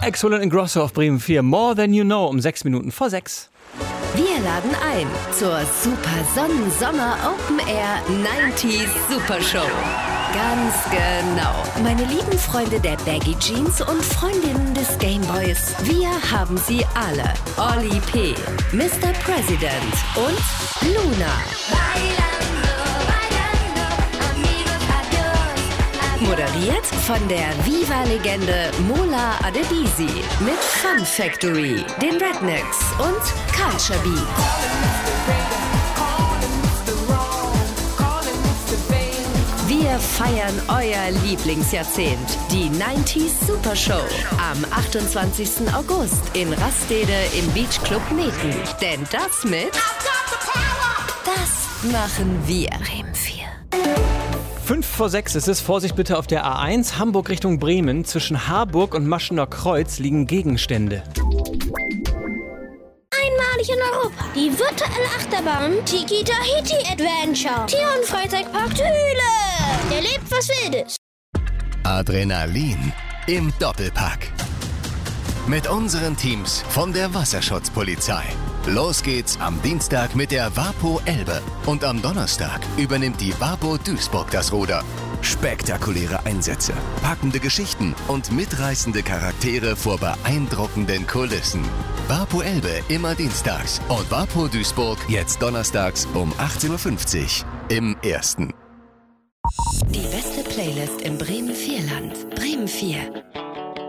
Exolent Ingrosso auf Bremen 4. More Than You Know um 6 Minuten vor 6. Wir laden ein zur Super Sonnen-Sommer Open Air 90s Super Show. Ganz genau. Meine lieben Freunde der Baggy Jeans und Freundinnen des Gameboys. Wir haben sie alle. Oli P., Mr. President und Luna. Moderiert von der Viva-Legende Mola Adebisi mit Fun Factory, den Rednecks und Culture Beat. Wir feiern euer Lieblingsjahrzehnt, die 90s Super Show, am 28. August in Rastede im Beach Club Meten. Denn das machen wir. Bremen 4. 5 vor 6 ist es. Vorsicht bitte auf der A1. Hamburg Richtung Bremen. Zwischen Harburg und Maschener Kreuz liegen Gegenstände. Einmalig in Europa. Die virtuelle Achterbahn Tiki Tahiti Adventure. Tier- und Freizeitpark Thüle. Der lebt was Wildes. Adrenalin im Doppelpack. Mit unseren Teams von der Wasserschutzpolizei. Los geht's am Dienstag mit der Vapo Elbe und am Donnerstag übernimmt die Vapo Duisburg das Ruder. Spektakuläre Einsätze, packende Geschichten und mitreißende Charaktere vor beeindruckenden Kulissen. Vapo Elbe immer dienstags und Vapo Duisburg jetzt donnerstags um 18:50 Uhr im Ersten. Die beste Playlist im Bremen 4 Land. Bremen 4.